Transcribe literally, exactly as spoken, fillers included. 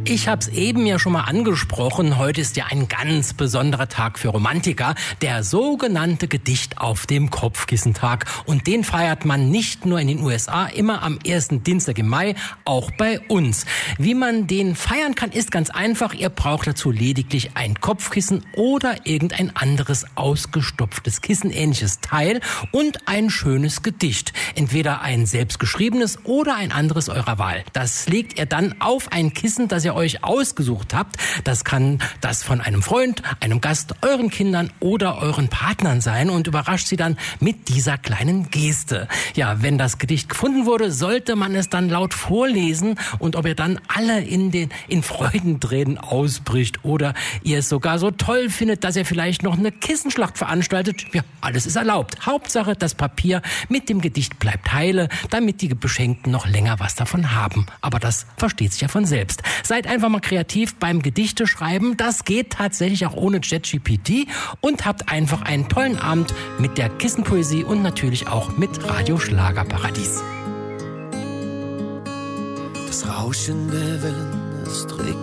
Ich habe es eben ja schon mal angesprochen. Heute ist ja ein ganz besonderer Tag für Romantiker, der sogenannte Gedicht auf dem Kopfkissentag. Und den feiert man nicht nur in den U S A, immer am ersten Dienstag im Mai, auch bei uns. Wie man den feiern kann, ist ganz einfach. Ihr braucht dazu lediglich ein Kopfkissen oder irgendein anderes ausgestopftes kissenähnliches Teil und ein schönes Gedicht. Entweder ein selbstgeschriebenes oder ein anderes eurer Wahl. Das legt ihr dann auf ein Kissen, das ihr euch ausgesucht habt. Das kann das von einem Freund, einem Gast, euren Kindern oder euren Partnern sein und überrascht sie dann mit dieser kleinen Geste. Ja, wenn das Gedicht gefunden wurde, sollte man es dann laut vorlesen und ob ihr dann alle in den in Freudentränen ausbricht oder ihr es sogar so toll findet, dass ihr vielleicht noch eine Kissenschlacht veranstaltet, ja, alles ist erlaubt. Hauptsache, das Papier mit dem Gedicht bleibt heile, damit die Beschenkten noch länger was davon haben. Aber das versteht sich ja von selbst. Seid einfach mal kreativ beim Gedichte schreiben. Das geht tatsächlich auch ohne ChatGPT und habt einfach einen tollen Abend mit der Kissenpoesie und natürlich auch mit Radio Schlagerparadies. Das Rauschen der Wellen, es trägt